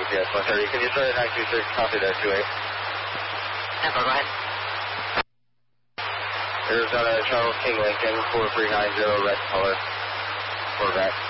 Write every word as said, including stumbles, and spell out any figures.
Yes, one thirty. Can you start at nine two six? Copy that, two eight. ten four, go ahead. Arizona Charles King Lincoln, four three nine zero, red color, Corvette.